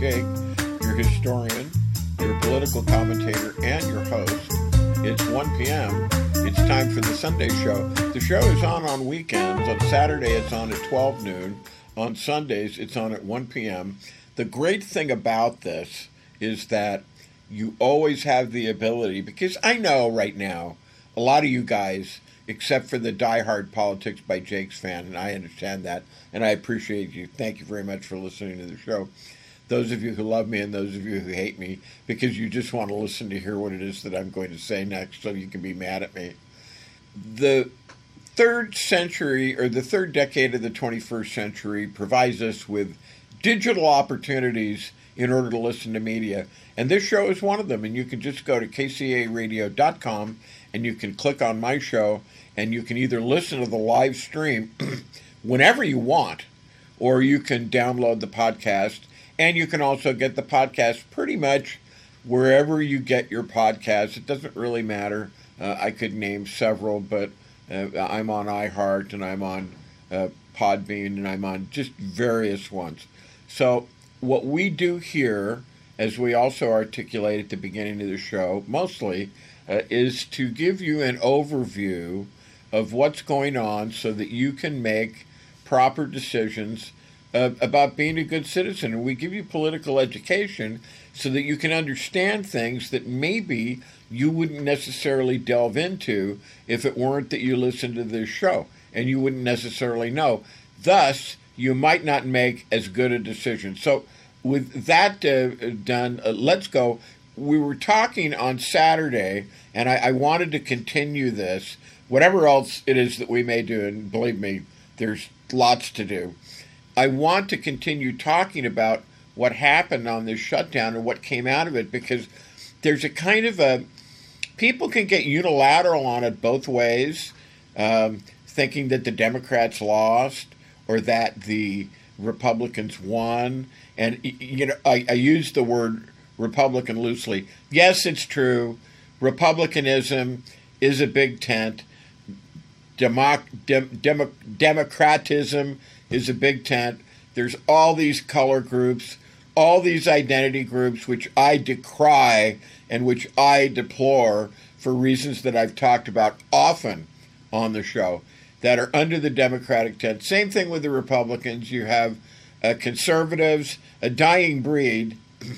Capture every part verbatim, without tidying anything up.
Jake, your historian, your political commentator, and your host. It's one p.m. It's time for the Sunday show. The show is on on weekends. On Saturday, it's on at twelve noon. On Sundays, it's on at one p.m. The great thing about this is that you always have the ability, because I know right now, a lot of you guys, except for the diehard Politics by Jake's fan, and I understand that, and I appreciate you. Thank you very much for listening to the show. Those of you who love me and those of you who hate me, because you just want to listen to hear what it is that I'm going to say next so you can be mad at me. The third century, or the third decade of the twenty-first century, provides us with digital opportunities in order to listen to media. And this show is one of them. And you can just go to K C A radio dot com and you can click on my show and you can either listen to the live stream whenever you want, or you can download the podcast. And you can also get the podcast pretty much wherever you get your podcast. It doesn't really matter. Uh, I could name several, but uh, I'm on iHeart and I'm on uh, Podbean and I'm on just various ones. So what we do here, as we also articulate at the beginning of the show, mostly, uh, is to give you an overview of what's going on so that you can make proper decisions uh, about being a good citizen. And we give you political education so that you can understand things that maybe you wouldn't necessarily delve into if it weren't that you listen to this show, and you wouldn't necessarily know. Thus, you might not make as good a decision. So with that uh, done, uh, let's go. We were talking on Saturday, and I, I wanted to continue this, whatever else it is that we may do, and believe me, there's lots to do. I want to continue talking about what happened on this shutdown and what came out of it, because there's a kind of a, people can get unilateral on it both ways, um, thinking that the Democrats lost or that the Republicans won. And, you know, I, I use the word Republican loosely. Yes, it's true. Republicanism is a big tent. Democ- dem- dem- Democratism is a big tent. There's all these color groups, all these identity groups, which I decry and which I deplore for reasons that I've talked about often on the show, that are under the Democratic tent. Same thing with the Republicans. You have uh, conservatives, a dying breed.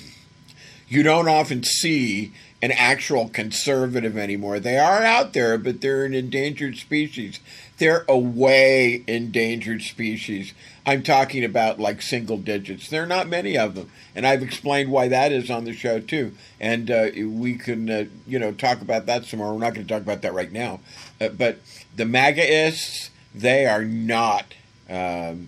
You don't often see an actual conservative anymore. They are out there, but they're an endangered species. They're a way endangered species. I'm talking about like single digits. There are not many of them. And I've explained why that is on the show too. And uh, we can, uh, you know, talk about that some more. We're not going to talk about that right now. Uh, but the MAGAists, they are not, um,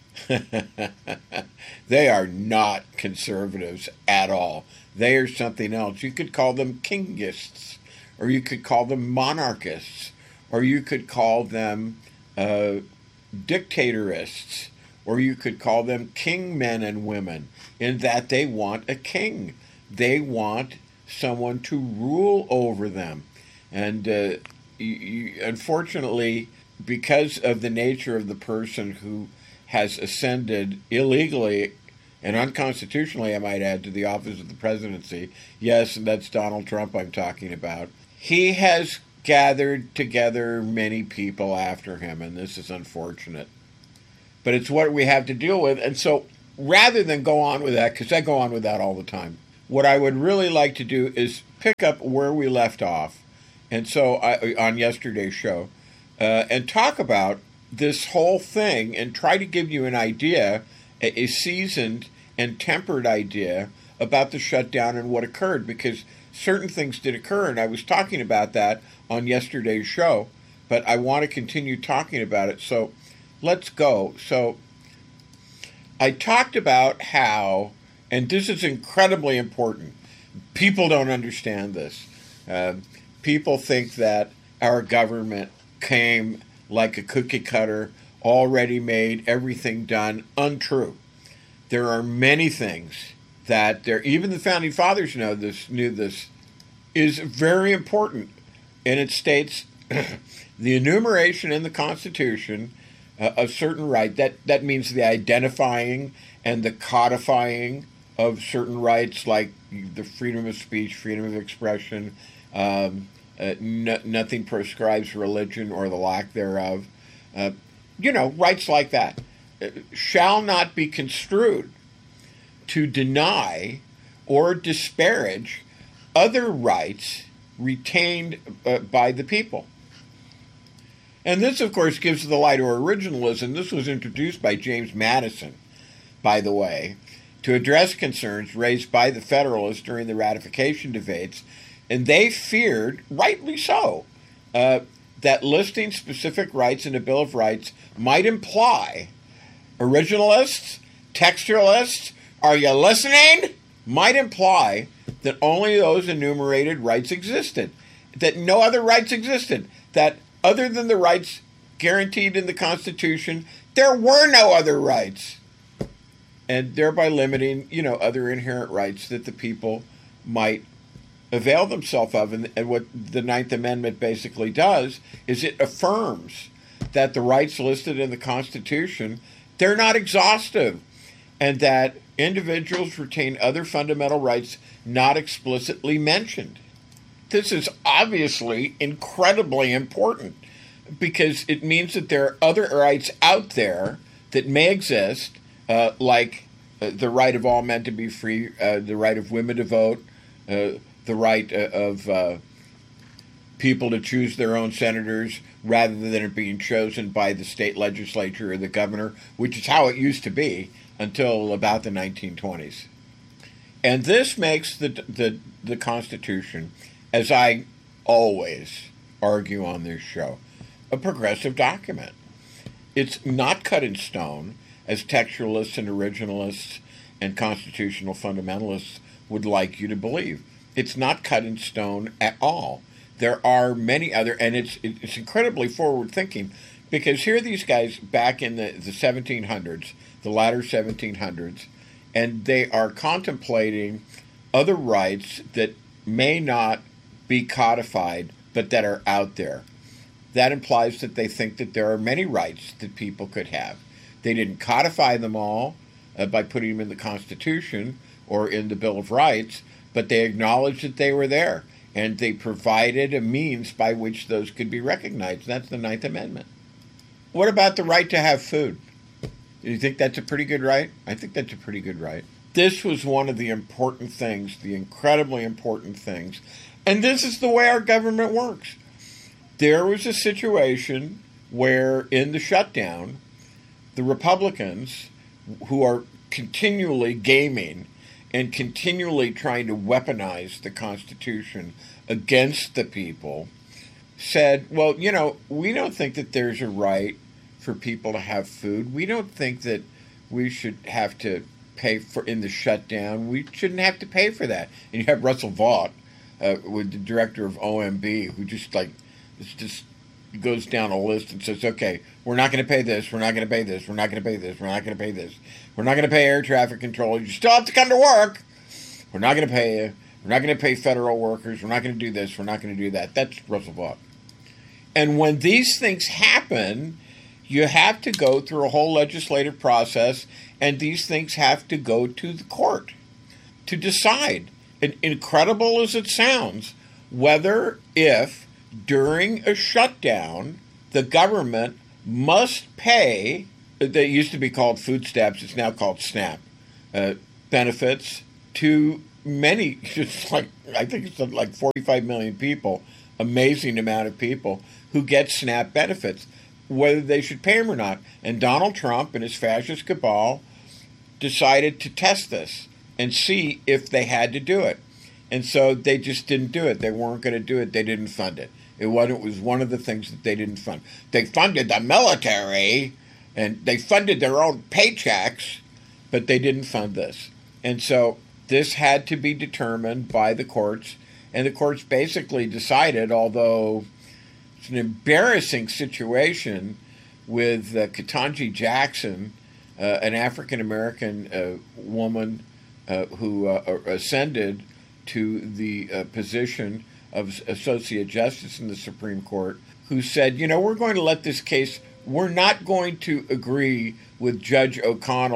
they are not conservatives at all. They are something else. You could call them kingists, or you could call them monarchists, or you could call them uh, dictatorists, or you could call them king men and women, in that they want a king. They want someone to rule over them. And uh, you, you, unfortunately, because of the nature of the person who has ascended illegally and unconstitutionally, I might add, to the office of the presidency, yes, and that's Donald Trump I'm talking about, he has gathered together many people after him, and this is unfortunate. But it's what we have to deal with. And so rather than go on with that, because I go on with that all the time, what I would really like to do is pick up where we left off, and so I, on yesterday's show, uh, and talk about this whole thing and try to give you an idea, a, a seasoned and tempered idea about the shutdown and what occurred, because certain things did occur, and I was talking about that on yesterday's show, but I want to continue talking about it. So let's go. So I talked about how, and this is incredibly important, people don't understand this. Uh, people think that our government came like a cookie cutter, already made, everything done. Untrue. There are many things that there, even the founding fathers know this, knew this, is very important. And it states the enumeration in the Constitution uh, of certain right, that, that means the identifying and the codifying of certain rights like the freedom of speech, freedom of expression. Um, uh, no, nothing proscribes religion or the lack thereof. Uh, you know, rights like that uh, shall not be construed to deny or disparage other rights retained uh, by the people. And this, of course, gives the lie to originalism. This was introduced by James Madison, by the way, to address concerns raised by the Federalists during the ratification debates, and they feared, rightly so, uh, that listing specific rights in a Bill of Rights might imply originalists, textualists, are you listening? Might imply that only those enumerated rights existed, that no other rights existed, that other than the rights guaranteed in the Constitution, there were no other rights, and thereby limiting, you know, other inherent rights that the people might avail themselves of. And, and what the Ninth Amendment basically does is it affirms that the rights listed in the Constitution, they're not exhaustive, and that individuals retain other fundamental rights not explicitly mentioned. This is obviously incredibly important because it means that there are other rights out there that may exist, uh, like uh, the right of all men to be free, uh, the right of women to vote, uh, the right uh, of uh, people to choose their own senators rather than it being chosen by the state legislature or the governor, which is how it used to be until about the nineteen twenties. And this makes the the, the Constitution, as I always argue on this show, a progressive document. It's not cut in stone, as textualists and originalists and constitutional fundamentalists would like you to believe. It's not cut in stone at all. There are many other, and it's it's incredibly forward-thinking, because here are these guys back in the, the seventeen hundreds, the latter seventeen hundreds, and they are contemplating other rights that may not be codified, but that are out there. That implies that they think that there are many rights that people could have. They didn't codify them all uh, by putting them in the Constitution or in the Bill of Rights, but they acknowledged that they were there, and they provided a means by which those could be recognized. That's the Ninth Amendment. What about the right to have food? Do you think that's a pretty good right? I think that's a pretty good right. This was one of the important things, the incredibly important things. And this is the way our government works. There was a situation where in the shutdown, the Republicans, who are continually gaming and continually trying to weaponize the Constitution against the people, said, well, you know, we don't think that there's a right for people to have food. We don't think that we should have to pay for, in the shutdown, we shouldn't have to pay for that. And you have Russell Vought, uh, with the director of O M B, who just like, it's just goes down a list and says, okay, we're not going to pay this, we're not going to pay this, we're not going to pay this, we're not going to pay this, we're not going to pay air traffic control, you still have to come to work, we're not going to pay you, we're not going to pay federal workers, we're not going to do this, we're not going to do that. That's Russell Vought. And when these things happen, you have to go through a whole legislative process, and these things have to go to the court to decide, and incredible as it sounds, whether if during a shutdown the government must pay, they used to be called food stamps, it's now called SNAP, uh, benefits to many, just like, I think it's like forty-five million people, amazing amount of people who get SNAP benefits, whether they should pay them or not. And Donald Trump and his fascist cabal decided to test this and see if they had to do it. And so they just didn't do it. They weren't going to do it. They didn't fund it. It was, it was one of the things that they didn't fund. They funded the military, and they funded their own paychecks, but they didn't fund this. And so this had to be determined by the courts, and the courts basically decided, although it's an embarrassing situation with uh, Ketanji Jackson, uh, an African-American uh, woman uh, who uh, ascended to the uh, position of Associate Justice in the Supreme Court, who said, you know, we're going to let this case, we're not going to agree with Judge O'Connell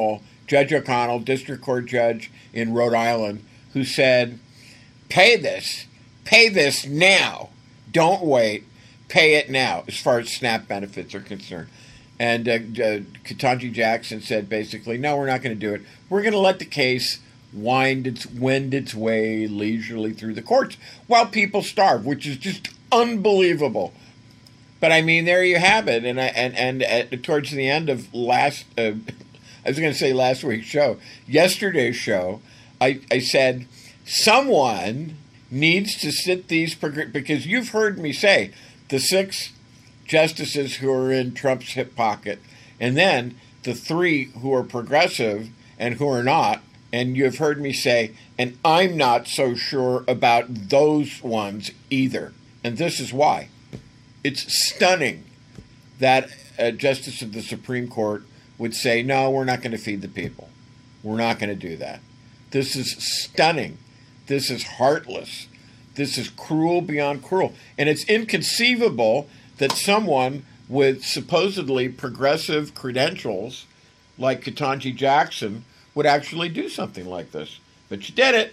Judge O'Connell, district court judge in Rhode Island, who said, pay this, pay this now. Don't wait, pay it now, as far as SNAP benefits are concerned. And uh, uh, Ketanji Jackson said basically, no, we're not going to do it. We're going to let the case wind its, wend its way leisurely through the courts while people starve, which is just unbelievable. But I mean, there you have it. And I, and and at, towards the end of last, uh, I was going to say last week's show, yesterday's show, I, I said someone needs to sit these, because you've heard me say the six justices who are in Trump's hip pocket, and then the three who are progressive and who are not. And you've heard me say, and I'm not so sure about those ones either. And this is why. It's stunning that a justice of the Supreme Court would say, no, we're not going to feed the people. We're not going to do that. This is stunning. This is heartless. This is cruel beyond cruel. And it's inconceivable that someone with supposedly progressive credentials like Ketanji Jackson would actually do something like this. But you did it.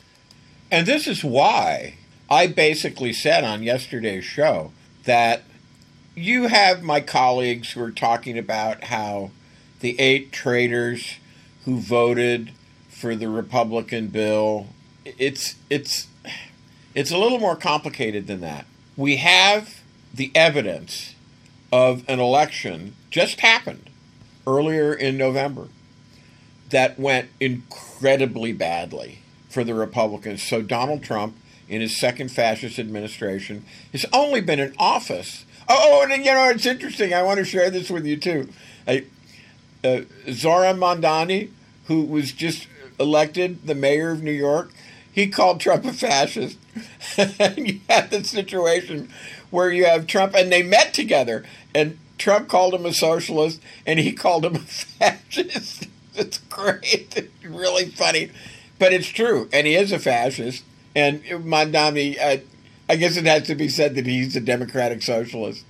And this is why I basically said on yesterday's show that you have my colleagues who are talking about how the eight traitors who voted for the Republican bill, it's it's it's a little more complicated than that. We have the evidence of an election just happened earlier in November that went incredibly badly for the Republicans. So Donald Trump, in his second fascist administration, has only been in office. Oh, oh and you know, it's interesting. I want to share this with you, too. I, uh, Zohran Mamdani, who was just elected the mayor of New York, he called Trump a fascist. And you have this situation where you have Trump, and they met together, and Trump called him a socialist, and he called him a fascist. It's great. It's really funny. But it's true, and he is a fascist. And Mamdani, uh, I guess it has to be said that he's a democratic socialist.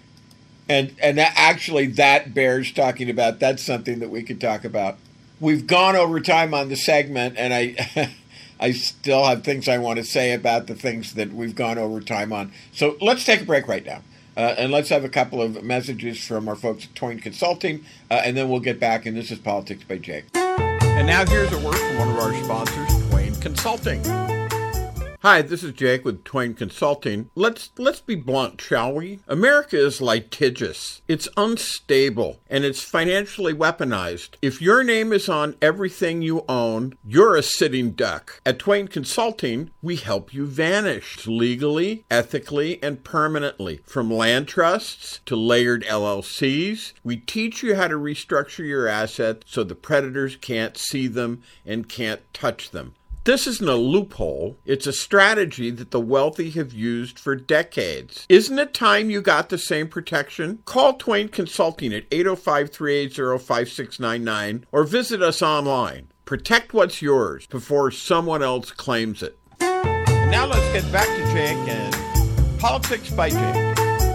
And and that actually, that bears talking about. That's something that we could talk about. We've gone over time on the segment, and I I still have things I want to say about the things that we've gone over time on. So let's take a break right now. Uh, and let's have a couple of messages from our folks at Twain Consulting, uh, and then we'll get back. And this is Politics by Jake. And now here's a word from one of our sponsors, Twain Consulting. Hi, this is Jake with Twain Consulting. Let's let's be blunt, shall we? America is litigious. It's unstable, and it's financially weaponized. If your name is on everything you own, you're a sitting duck. At Twain Consulting, we help you vanish legally, ethically, and permanently. From land trusts to layered L L Cs, we teach you how to restructure your assets so the predators can't see them and can't touch them. This isn't a loophole. It's a strategy that the wealthy have used for decades. Isn't it time you got the same protection? Call Twain Consulting at eight oh five, three eight zero, five six nine nine or visit us online. Protect what's yours before someone else claims it. And now let's get back to Jake and Politics by Jake.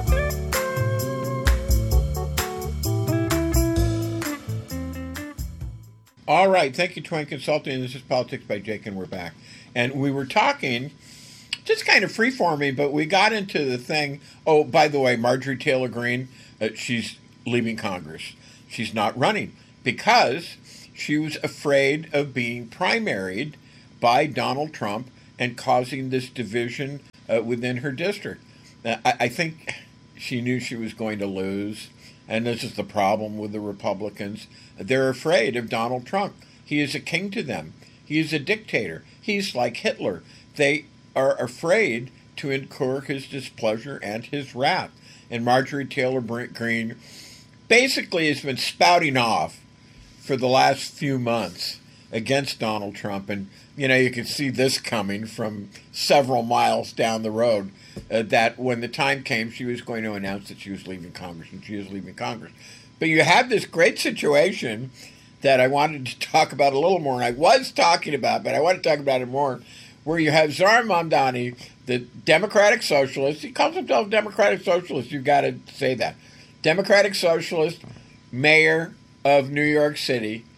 All right. Thank you, Twain Consulting. This is Politics by Jake, and we're back. And we were talking, just kind of free-forming, but we got into the thing. Oh, by the way, Marjorie Taylor Greene, uh, she's leaving Congress. She's not running because she was afraid of being primaried by Donald Trump and causing this division uh, within her district. Uh, I, I think she knew she was going to lose. And this is the problem with the Republicans. They're afraid of Donald Trump. He is a king to them. He is a dictator. He's like Hitler. They are afraid to incur his displeasure and his wrath. And Marjorie Taylor Greene basically has been spouting off for the last few months against Donald Trump. And, you know, you can see this coming from several miles down the road. Uh, that when the time came, she was going to announce that she was leaving Congress, and she is leaving Congress. But you have this great situation that I wanted to talk about a little more, and I was talking about, but I want to talk about it more, where you have Zohran Mamdani, the Democratic Socialist. He calls himself Democratic Socialist. You've got to say that. Democratic Socialist, mayor of New York City,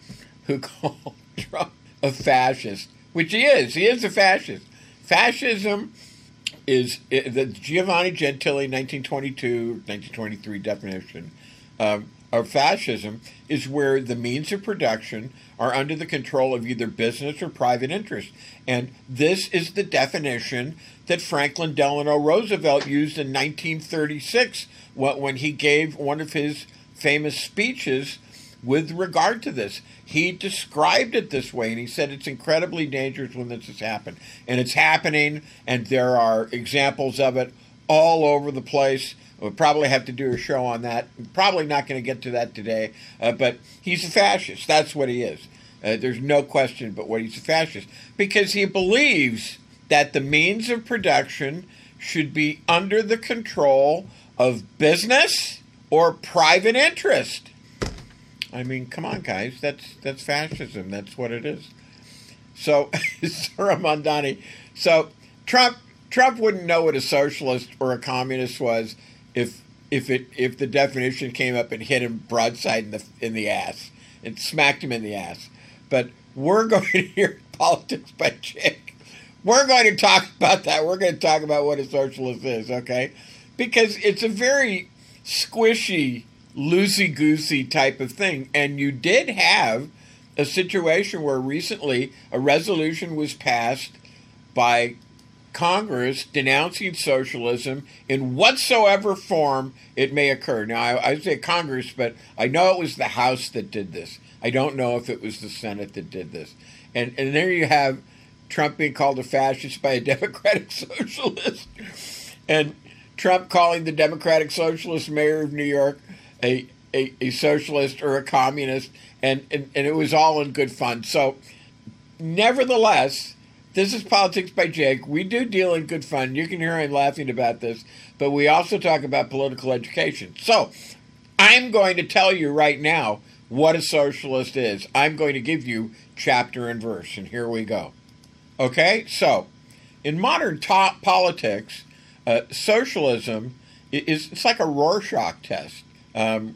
who called Trump a fascist, which he is. He is a fascist. Fascism is the Giovanni Gentili nineteen twenty-two, nineteen twenty-three definition um, of fascism is where the means of production are under the control of either business or private interest. And this is the definition that Franklin Delano Roosevelt used in nineteen thirty-six when he gave one of his famous speeches with regard to this. He described it this way, and he said it's incredibly dangerous when this has happened. And it's happening, and there are examples of it all over the place. We'll probably have to do a show on that. Probably not going to get to that today, uh, but he's a fascist. That's what he is. Uh, there's no question but what he's a fascist. Because he believes that the means of production should be under the control of business or private interest. I mean, come on, guys. That's that's fascism. That's what it is. So, Sarah Mondani. So, Trump Trump wouldn't know what a socialist or a communist was if if it if the definition came up and hit him broadside in the in the ass and smacked him in the ass. But we're going to hear Politics by Jake. We're going to talk about that. We're going to talk about what a socialist is, okay? Because it's a very squishy, loosey-goosey type of thing. And you did have a situation where recently a resolution was passed by Congress denouncing socialism in whatsoever form it may occur. Now, I, I say Congress, but I know it was the House that did this. I don't know if it was the Senate that did this. And and there you have Trump being called a fascist by a Democratic Socialist, and Trump calling the Democratic Socialist mayor of New York a a, a socialist or a communist, and, and, and it was all in good fun. So, nevertheless, this is Politics by Jake. We do deal in good fun. You can hear I'm laughing about this, but we also talk about political education. So, I'm going to tell you right now what a socialist is. I'm going to give you chapter and verse, and here we go. Okay, so in modern top politics, uh, socialism is it's like a Rorschach test. Um,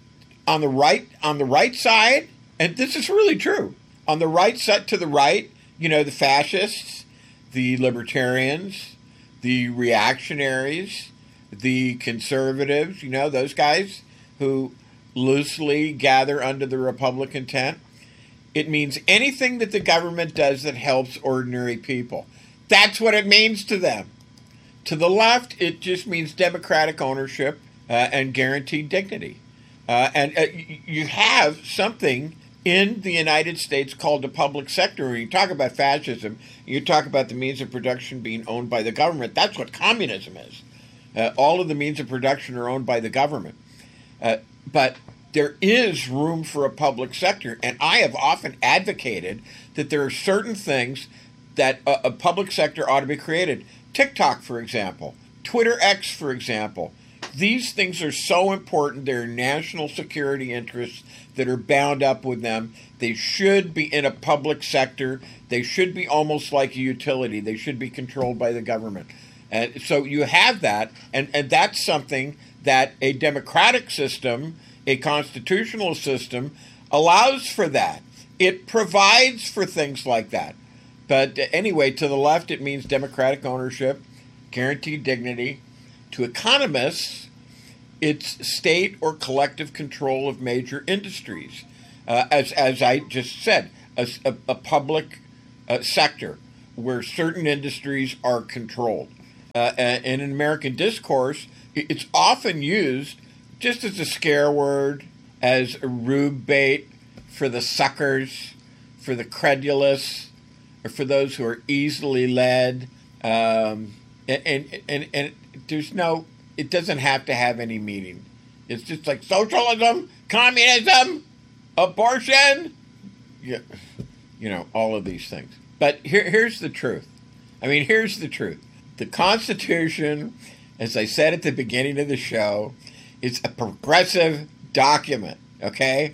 on the right, on the right side, and this is really true. On the right side, to the right, you know, the fascists, the libertarians, the reactionaries, the conservatives. You know, those guys who loosely gather under the Republican tent. It means anything that the government does that helps ordinary people. That's what it means to them. To the left, it just means democratic ownership uh, and guaranteed dignity. Uh, and uh, you have something in the United States called the public sector. When you talk about fascism, you talk about the means of production being owned by the government. That's what communism is. Uh, all of the means of production are owned by the government. Uh, but there is room for a public sector, and I have often advocated that there are certain things that a, a public sector ought to be created. TikTok, for example, Twitter X, for example. These things are so important. There are national security interests that are bound up with them. They should be in a public sector. They should be almost like a utility. They should be controlled by the government. And so you have that, and, and that's something that a democratic system, a constitutional system, allows for that. It provides for things like that. But anyway, to the left, it means democratic ownership, guaranteed dignity. To economists, it's state or collective control of major industries. Uh, as, as I just said, a, a, a public uh, sector where certain industries are controlled. Uh, and in American discourse, it's often used just as a scare word, as a rube bait for the suckers, for the credulous, or for those who are easily led. Um, and, and, and, and there's no, it doesn't have to have any meaning. It's just like socialism, communism, abortion, you, you know, all of these things. But here, here's the truth. I mean, here's the truth. The Constitution, as I said at the beginning of the show, is a progressive document, okay?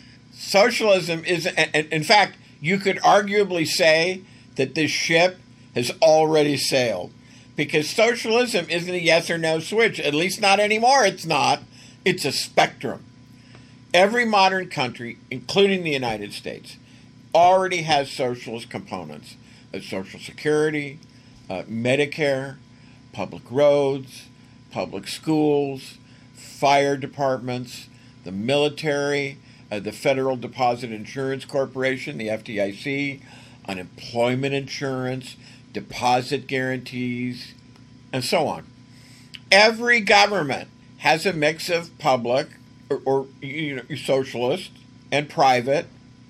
Socialism is, in fact, you could arguably say that this ship has already sailed, because socialism isn't a yes or no switch, at least not anymore. It's not. It's a spectrum. Every modern country, including the United States, already has socialist components. Uh, Social Security, uh, Medicare, public roads, public schools, fire departments, the military, uh, the Federal Deposit Insurance Corporation, the F D I C, unemployment insurance, deposit guarantees, and so on. Every government has a mix of public or, or you know, socialist and private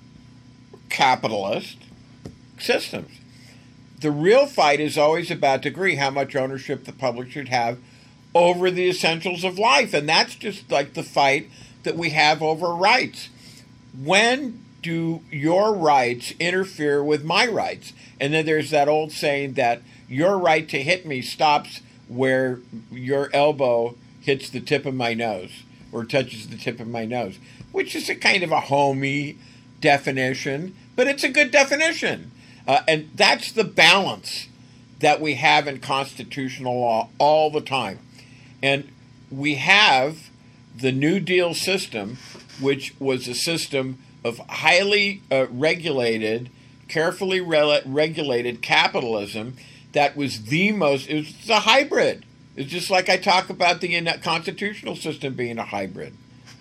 capitalist systems. The real fight is always about degree, how much ownership the public should have over the essentials of life. And that's just like the fight that we have over rights. When do your rights interfere with my rights? And then there's that old saying that your right to hit me stops where your elbow hits the tip of my nose or touches the tip of my nose, which is a kind of a homey definition, but it's a good definition. Uh, and that's the balance that we have in constitutional law all the time. And we have the New Deal system, which was a system of highly uh, regulated, carefully re- regulated capitalism that was the most, it was a hybrid. It's just like I talk about the constitutional system being a hybrid.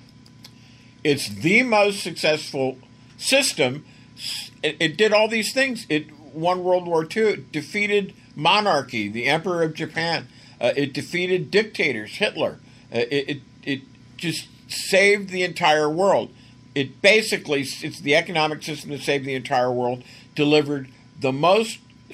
It's the most successful system. It, it did all these things. It won World War Two. It defeated monarchy, the Emperor of Japan. Uh, it defeated dictators, Hitler. Uh, it, it it just saved the entire world. It basically, it's the economic system that saved the entire world, delivered the most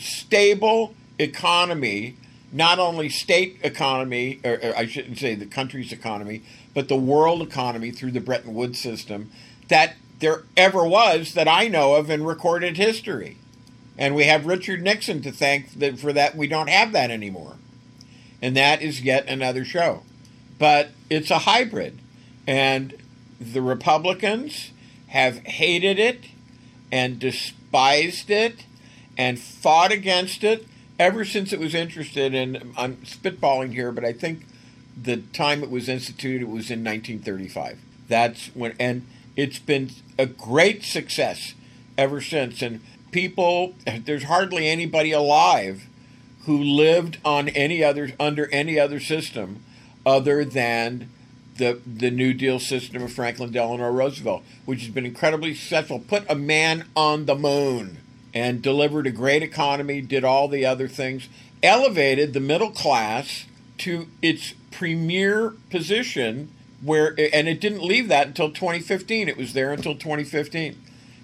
stable economy, not only state economy, or, or I shouldn't say the country's economy, but the world economy through the Bretton Woods system that there ever was that I know of in recorded history. And we have Richard Nixon to thank for that. We don't have that anymore. And that is yet another show. But it's a hybrid. And the Republicans have hated it and despised it and fought against it ever since it was interested in, I'm spitballing here, but I think the time it was instituted, it was in nineteen thirty-five. That's when, and it's been a great success ever since. And people, there's hardly anybody alive who lived on any other, under any other system other than the the New Deal system of Franklin Delano Roosevelt, which has been incredibly successful. Put a man on the moon and delivered a great economy, did all the other things, elevated the middle class to its premier position, where, and it didn't leave that until twenty fifteen. It was there until twenty fifteen.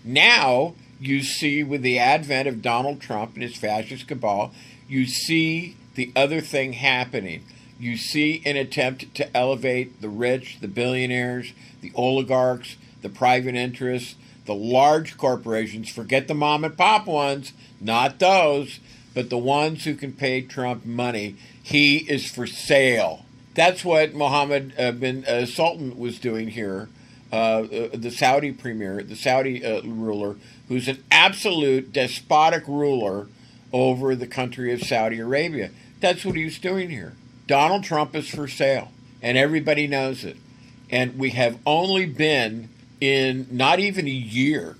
Now you see, with the advent of Donald Trump and his fascist cabal, you see the other thing happening. You see an attempt to elevate the rich, the billionaires, the oligarchs, the private interests, the large corporations. Forget the mom and pop ones, not those, but the ones who can pay Trump money. He is for sale. That's what Mohammed uh, bin uh, Sultan was doing here, uh, uh, the Saudi premier, the Saudi uh, ruler, who's an absolute despotic ruler over the country of Saudi Arabia. That's what he's doing here. Donald Trump is for sale, and everybody knows it. And we have only been in not even a year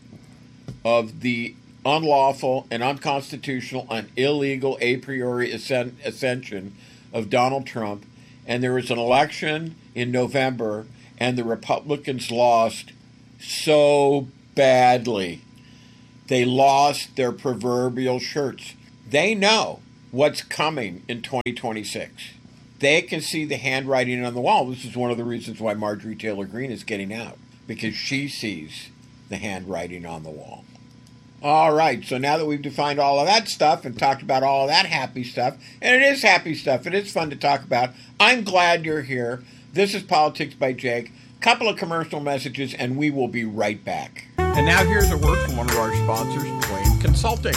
of the unlawful and unconstitutional and illegal a priori ascension of Donald Trump. And there was an election in November, and the Republicans lost so badly. They lost their proverbial shirts. They know what's coming in twenty twenty-six. They can see the handwriting on the wall. This is one of the reasons why Marjorie Taylor Greene is getting out, because she sees the handwriting on the wall. All right, so now that we've defined all of that stuff and talked about all of that happy stuff, and it is happy stuff, it is fun to talk about, I'm glad you're here. This is Politics by Jake. Couple of commercial messages, and we will be right back. And now here's a word from one of our sponsors, Twain Consulting.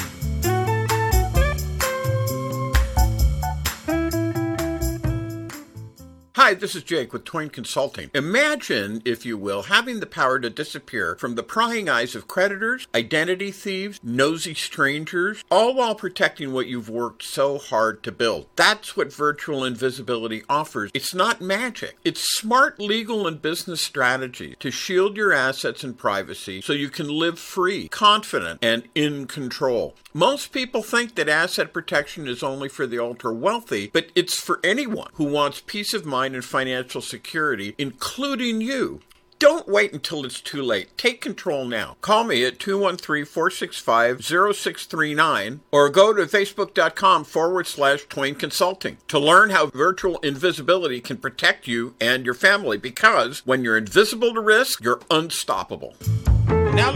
Hi, Hi, this is Jake with Twain Consulting. Imagine, if you will, having the power to disappear from the prying eyes of creditors, identity thieves, nosy strangers, all while protecting what you've worked so hard to build. That's what virtual invisibility offers. It's not magic. It's smart legal and business strategy to shield your assets and privacy so you can live free, confident, and in control. Most people think that asset protection is only for the ultra-wealthy, but it's for anyone who wants peace of mind and financial security, including you. Don't wait until it's too late. Take control now. Call me at two one three, four six five, zero six three nine or go to facebook.com forward slash Twain Consulting to learn how virtual invisibility can protect you and your family, because when you're invisible to risk, you're unstoppable.